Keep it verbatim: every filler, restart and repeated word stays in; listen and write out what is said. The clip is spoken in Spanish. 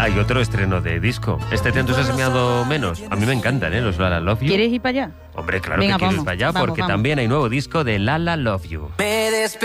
hay otro estreno de disco. ¿Este te ha entusiasmado menos? A mí me encantan, ¿eh? Los Lala Love You. ¿Quieres ir para allá? Hombre, claro Venga, que quiero vamos, ir para allá vamos, porque vamos. también hay nuevo disco de Lala Love You.